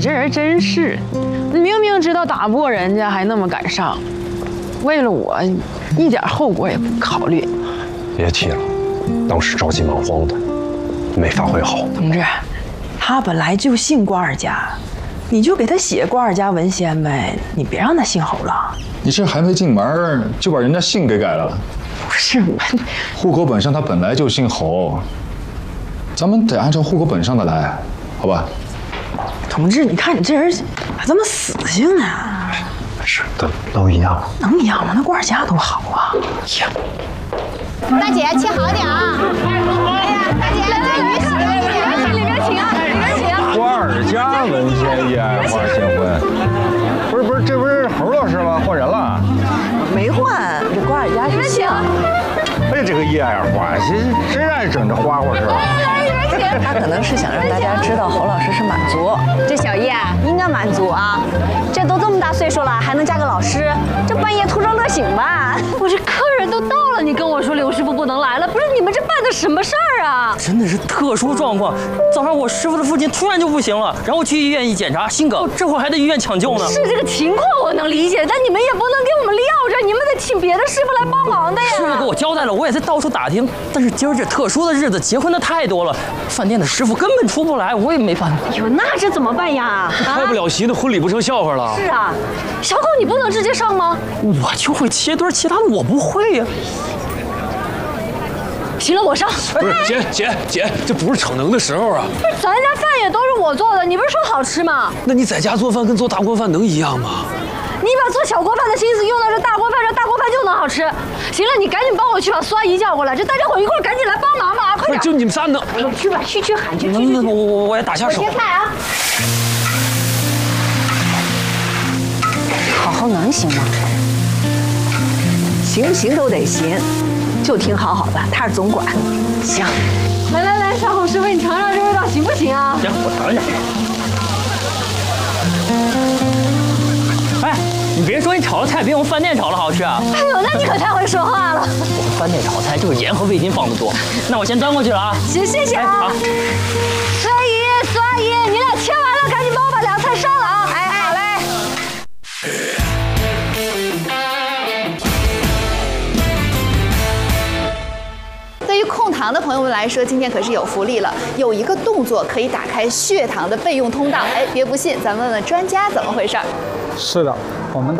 这人真是，你明明知道打不过人家，还那么敢上，为了我，一点后果也不考虑。 别提了，当时着急忙慌的，没发挥好。 同志，他本来就姓关二家，你就给他写关二家文先呗，你别让他姓侯了。 你这还没进门就把人家姓给改了？ 不是我， 户口本上他本来就姓侯，咱们得按照户口本上的来，好吧？ 同志，你看你这人咋这么死性啊？ 是的，都一样。 能一样吗？那关二家多好啊！ 一样。 大姐，切好点啊！哎呀，大姐，这鱼洗里边请啊，里边请。 关二家文先义爱花新婚，不是，这不是侯老师吗？换人了？ 没换，这关二家是姓。 哎，这个叶爱花，谁让你整这花花事了？ 他可能是想让大家知道侯老师是满族。 这小叶应该满足啊，这都这么大岁数了，还能嫁个老师，这半夜图着乐醒吧？ 我这客人都到了，你跟我说刘师傅不能来了，不是你们这办的什么事儿啊？ 真的是特殊状况。早上我师傅的父亲突然就不行了，然后去医院一检查心梗，这会儿还得医院抢救呢。 是这个情况我能理解，但你们也不能给我们撂着，你们得请别的师傅来帮忙的呀。 师傅给我交代了，我也在到处打听，但是今儿这特殊的日子，结婚的太多了，饭店的师傅根本出不来，我也没办法。 哎呦，那这怎么办呀？ 开不了席，那婚礼不成笑话了。 是啊，小狗你不能直接上吗？ 我就会切墩，其他的我不会呀。 行了，我上。 不是姐，这不是逞能的时候啊！ 不是，咱家饭也都是我做的，你不是说好吃吗？ 那你在家做饭跟做大锅饭能一样吗？ 你把做小锅饭的心思用到这大锅饭上，大锅饭就能好吃。行了，你赶紧帮我去把苏阿姨叫过来，这大家伙一块赶紧来帮忙吧，快点！ 就你们仨能？ 哎呦，去吧，去喊去。 我也打下手。 我切菜啊！ 好好能行吗？行不行都得行，就挺好的，他是总管。行， 来，小红师傅，你尝尝这味道行不行啊？ 行，我尝一下。哎，你别说，你炒的菜比我们饭店炒的好吃啊！ 哎呦，那你可太会说话了。 我们饭店炒菜就是盐和味精放的多。那我先端过去了啊。 行，谢谢啊。 好。 苏阿姨，你俩切完了，赶紧帮我把凉菜上了啊！ 哎，好嘞。对于控糖的朋友们来说，今天可是有福利了，有一个动作可以打开血糖的备用通道。哎，别不信，咱问问专家怎么回事儿。 是的，我们